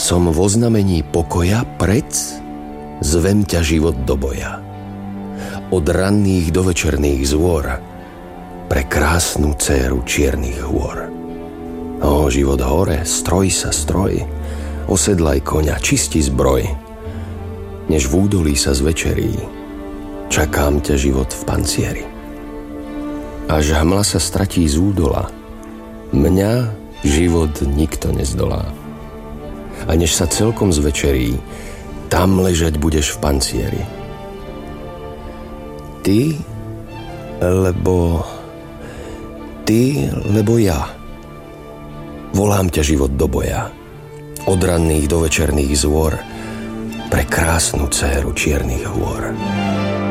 Som vo znamení pokoja, prec, zvem ťa život do boja. Od ranných do večerných zôr, pre krásnu dcéru čiernych hôr. Ó, život hore, stroj sa, stroj, osedlaj koňa, čisti zbroj. Než v údolí sa zvečerí, čakám ťa život v pancieri. Až hmla sa stratí z údola, mňa život nikto nezdolá. A než sa celkom zvečerí, tam ležať budeš v pancieri. Ty, lebo ja. Volám ťa život do boja, od ranných do večerných zôr, pre krásnu dcéru čiernych hôr.